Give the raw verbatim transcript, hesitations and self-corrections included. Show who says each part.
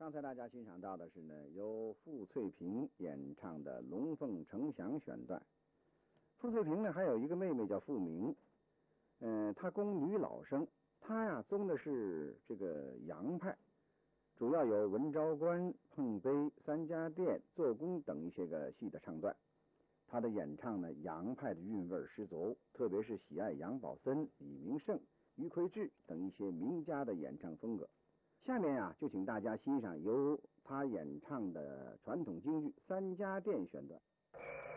Speaker 1: 刚才大家欣赏到的是呢，由傅翠萍演唱的《龙凤呈祥》选段。傅翠萍呢还有一个妹妹叫傅明，嗯、呃，她供女老生，她呀宗的是这个杨派，主要有文昭关、碰杯、三家店、做工等一些个戏的唱段。她的演唱呢，杨派的韵味十足，特别是喜爱杨宝森、李明胜、于魁智等一些名家的演唱风格。下面啊，就请大家欣赏由他演唱的传统京剧《三家店》选段。